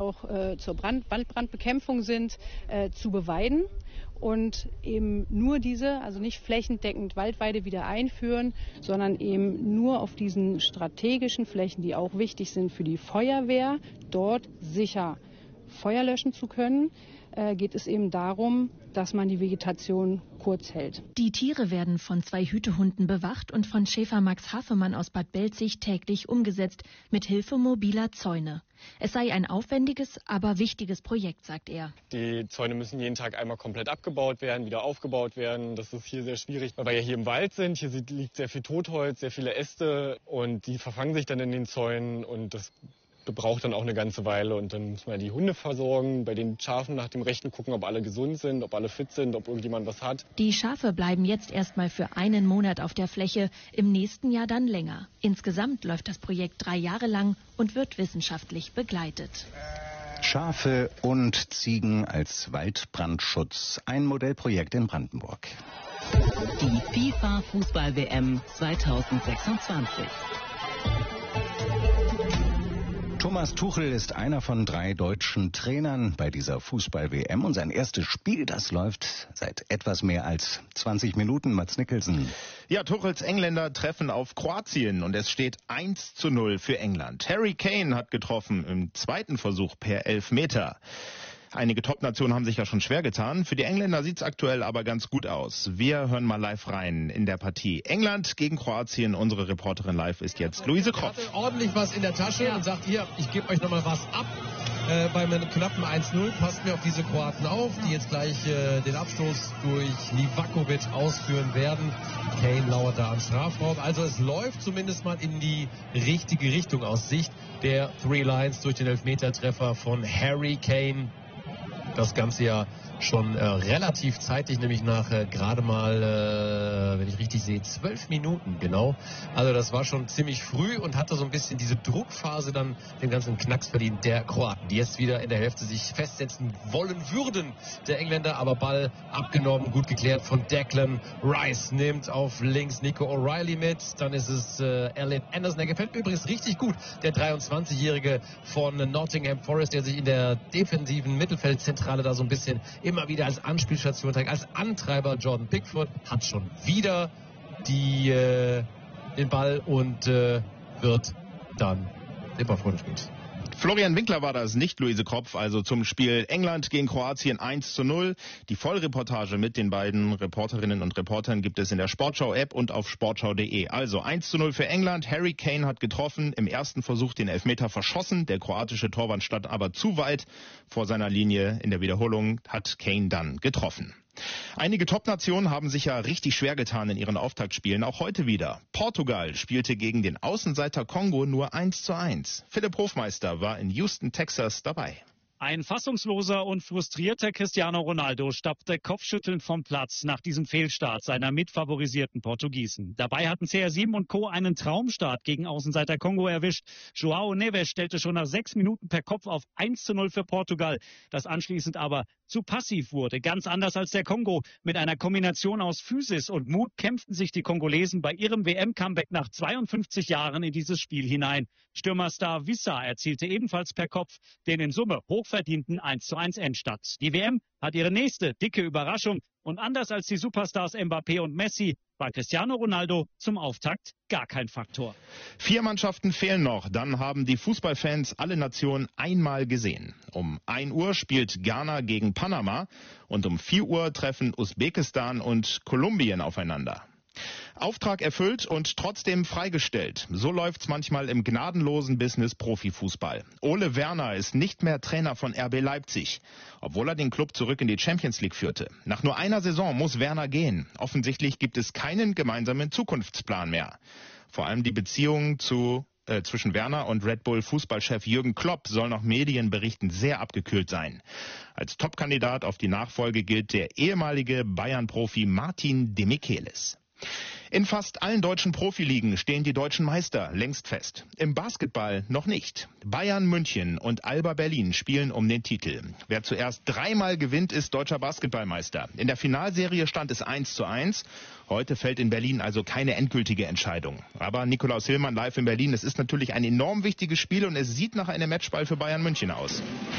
auch zur Waldbrandbekämpfung sind, zu beweiden. Und eben nur diese, also nicht flächendeckend Waldweide wieder einführen, sondern eben nur auf diesen strategischen Flächen, die auch wichtig sind für die Feuerwehr, dort sicher Feuer löschen zu können, geht es eben darum, dass man die Vegetation kurz hält. Die Tiere werden von 2 Hütehunden bewacht und von Schäfer Max Hafemann aus Bad Belzig täglich umgesetzt, mit Hilfe mobiler Zäune. Es sei ein aufwendiges, aber wichtiges Projekt, sagt er. Die Zäune müssen jeden Tag einmal komplett abgebaut werden, wieder aufgebaut werden. Das ist hier sehr schwierig, weil wir ja hier im Wald sind. Hier liegt sehr viel Totholz, sehr viele Äste und die verfangen sich dann in den Zäunen und das braucht dann auch eine ganze Weile und dann muss man die Hunde versorgen, bei den Schafen nach dem Rechten gucken, ob alle gesund sind, ob alle fit sind, ob irgendjemand was hat. Die Schafe bleiben jetzt erstmal für einen Monat auf der Fläche, im nächsten Jahr dann länger. Insgesamt läuft das Projekt 3 Jahre lang und wird wissenschaftlich begleitet. Schafe und Ziegen als Waldbrandschutz. Ein Modellprojekt in Brandenburg. Die FIFA-Fußball-WM 2026. Thomas Tuchel ist einer von 3 deutschen Trainern bei dieser Fußball-WM und sein erstes Spiel, das läuft seit etwas mehr als 20 Minuten. Mats Nicholson. Ja, Tuchels Engländer treffen auf Kroatien und es steht 1:0 für England. Harry Kane hat getroffen im zweiten Versuch per Elfmeter. Einige Top-Nationen haben sich ja schon schwer getan. Für die Engländer sieht's aktuell aber ganz gut aus. Wir hören mal live rein in der Partie. England gegen Kroatien. Unsere Reporterin live ist jetzt Luise Kropf. Ordentlich was in der Tasche und sagt, hier, ich gebe euch nochmal was ab. Bei einem knappen 1:0 passt mir auf diese Kroaten auf, die jetzt gleich den Abstoß durch Livakovic ausführen werden. Kane lauert da am Strafraum. Also es läuft zumindest mal in die richtige Richtung aus Sicht der Three Lions durch den Elfmetertreffer von Harry Kane. Das Ganze ja schon relativ zeitig, nämlich nach gerade mal, wenn ich richtig sehe, 12 Minuten, genau. Also das war schon ziemlich früh und hatte so ein bisschen diese Druckphase dann den ganzen Knacks verdient der Kroaten, die jetzt wieder in der Hälfte sich festsetzen wollen würden. Der Engländer aber Ball abgenommen, gut geklärt von Declan Rice, nimmt auf links Nico O'Reilly mit, dann ist es Elliot Anderson, der gefällt mir übrigens richtig gut, der 23-Jährige von Nottingham Forest, der sich in der defensiven Mittelfeldzentrale da so ein bisschen immer wieder als Anspielstation trägt, als Antreiber. Jordan Pickford hat schon wieder den Ball und wird dann den Ball vorgespielt. Florian Winkler war das, nicht Luise Kropf, also zum Spiel England gegen Kroatien 1:0. Die Vollreportage mit den beiden Reporterinnen und Reportern gibt es in der Sportschau-App und auf sportschau.de. Also 1:0 für England. Harry Kane hat getroffen, im ersten Versuch den Elfmeter verschossen. Der kroatische Torwart stand aber zu weit vor seiner Linie. In der Wiederholung hat Kane dann getroffen. Einige Top-Nationen haben sich ja richtig schwer getan in ihren Auftaktspielen, auch heute wieder. Portugal spielte gegen den Außenseiter Kongo nur 1:1. Philipp Hofmeister war in Houston, Texas dabei. Ein fassungsloser und frustrierter Cristiano Ronaldo stappte kopfschüttelnd vom Platz nach diesem Fehlstart seiner mitfavorisierten Portugiesen. Dabei hatten CR7 und Co. einen Traumstart gegen Außenseiter Kongo erwischt. João Neves stellte schon nach 6 Minuten per Kopf auf 1:0 für Portugal, das anschließend aber zu passiv wurde. Ganz anders als der Kongo. Mit einer Kombination aus Physis und Mut kämpften sich die Kongolesen bei ihrem WM-Comeback nach 52 Jahren in dieses Spiel hinein. Stürmerstar Wissa erzielte ebenfalls per Kopf den in Summe hochverdienten 1:1 Endstand. Die WM hat ihre nächste dicke Überraschung und anders als die Superstars Mbappé und Messi war Cristiano Ronaldo zum Auftakt gar kein Faktor. 4 Mannschaften fehlen noch, dann haben die Fußballfans alle Nationen einmal gesehen. Um 1 Uhr spielt Ghana gegen Panama und um 4 Uhr treffen Usbekistan und Kolumbien aufeinander. Auftrag erfüllt und trotzdem freigestellt. So läuft's manchmal im gnadenlosen Business Profifußball. Ole Werner ist nicht mehr Trainer von RB Leipzig, obwohl er den Club zurück in die Champions League führte. Nach nur einer Saison muss Werner gehen. Offensichtlich gibt es keinen gemeinsamen Zukunftsplan mehr. Vor allem die Beziehung zwischen Werner und Red Bull Fußballchef Jürgen Klopp soll nach Medienberichten sehr abgekühlt sein. Als Topkandidat auf die Nachfolge gilt der ehemalige Bayern-Profi Martin de Michelis. In fast allen deutschen Profiligen stehen die deutschen Meister längst fest. Im Basketball noch nicht. Bayern München und Alba Berlin spielen um den Titel. Wer zuerst 3-mal gewinnt, ist deutscher Basketballmeister. In der Finalserie stand es 1:1. Heute fällt in Berlin also keine endgültige Entscheidung. Aber Nikolaus Hillmann live in Berlin, es ist natürlich ein enorm wichtiges Spiel und es sieht nach einem Matchball für Bayern München aus.